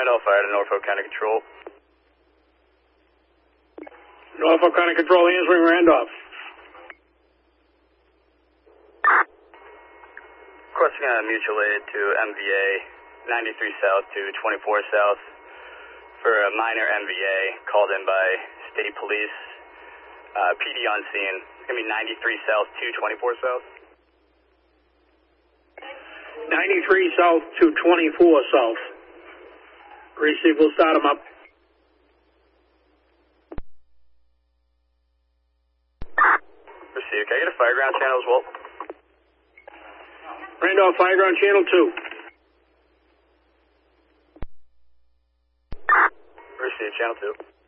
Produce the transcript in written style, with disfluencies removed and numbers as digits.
Randolph Fire to Norfolk County Control. Norfolk County Control, answering Randolph. Requesting a mutual aid to MVA 93 South to 24 South for a minor MVA called in by State Police. PD on scene. It's going to be 93 South to 24 South. 93 South to 24 South. Receive, we'll start them up. Receive. Can I get a fireground channel as well? Randolph Fireground Channel 2. Receive, Channel 2.